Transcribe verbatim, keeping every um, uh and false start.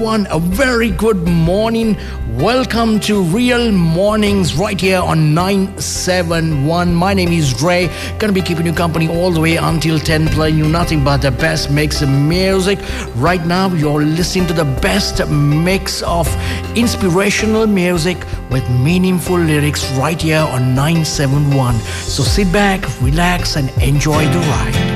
One, a very good morning. Welcome to Real Mornings right here on nine seven one. My name is Dre. Gonna be keeping you company all the way until ten, playing you nothing but the best mix of music. Right now, you're listening to the best mix of inspirational music with meaningful lyrics right here on nine seven one. So sit back, relax, and enjoy the ride.